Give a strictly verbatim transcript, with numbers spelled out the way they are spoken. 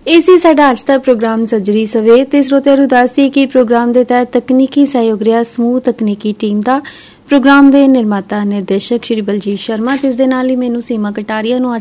ਇਹ ਸੀ ਸਾਡਾ ਅੱਜ ਦਾ ਪ੍ਰੋਗਰਾਮ ਸੱਜਰੀ ਸਵੇਰ ਤੇ ਸਰੋਤਿਆਂ ਨੂੰ ਦੱਸਦੀ ਕਿ ਪ੍ਰੋਗਰਾਮ ਦੇ ਤਹਿਤ ਤਕਨੀਕੀ ਸਹਿਯੋਗ ਰਿਹਾ ਸਮੂਹ ਤਕਨੀਕੀ ਟੀਮ ਦਾ। ਪ੍ਰੋਗਰਾਮ ਦੇ ਨਿਰਮਾਤਾ ਨਿਰਦੇਸ਼ਕ ਸ਼੍ਰੀ ਬਲਜੀਤ ਸ਼ਰਮਾ ਤੇ ਇਸ ਦੇ ਨਾਲ ਹੀ ਮੈਨੂੰ ਸੀਮਾ ਕਟਾਰੀਆ ਨੂੰ